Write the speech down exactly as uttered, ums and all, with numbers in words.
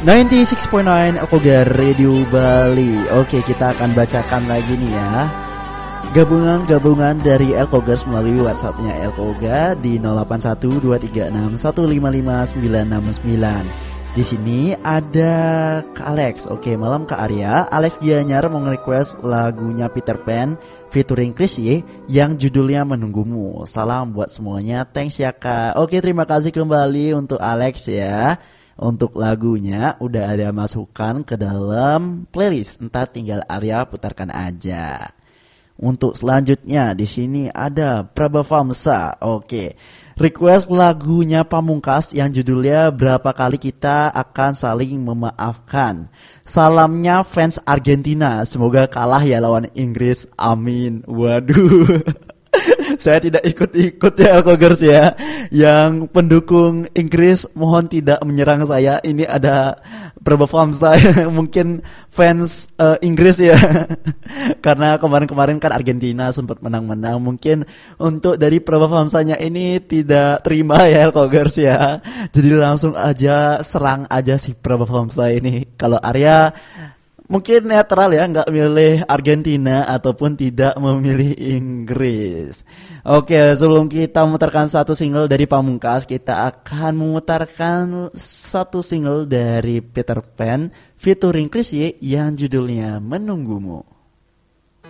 sembilan puluh enam koma sembilan Elkogar Radio Bali. Oke, kita akan bacakan lagi nih ya gabungan-gabungan dari Elkogers melalui WhatsApp-nya Elkoga di nol delapan satu dua tiga enam satu lima lima sembilan enam sembilan. Di sini ada Kak Alex. Oke, malam Kak Arya. Alex Gianyar mau nge-request lagunya Peter Pan featuring Chrisye yang judulnya Menunggumu. Salam buat semuanya. Thanks ya Kak. Oke, terima kasih kembali untuk Alex ya. Untuk lagunya udah ada masukan ke dalam playlist. Entar tinggal Arya putarkan aja. Untuk selanjutnya di sini ada Prabhavamsa. Oke. Request lagunya Pamungkas yang judulnya Berapa Kali Kita Akan Saling Memaafkan. Salamnya fans Argentina. Semoga kalah ya lawan Inggris. Amin. Waduh. Saya tidak ikut-ikut ya Elkogers ya. Yang pendukung Inggris mohon tidak menyerang saya. Ini ada Prabhavamsa mungkin fans uh, Inggris ya. Karena kemarin-kemarin kan Argentina sempat menang-menang. Mungkin untuk dari Prabhavamsanya ini tidak terima ya Elkogers ya. Jadi langsung aja serang aja si Prabhavamsa ini. Kalau Arya mungkin netral ya, nggak milih Argentina ataupun tidak memilih Inggris. Oke, sebelum kita memutarkan satu single dari Pamungkas, kita akan memutarkan satu single dari Peter Pan featuring Chrisye yang judulnya Menunggumu.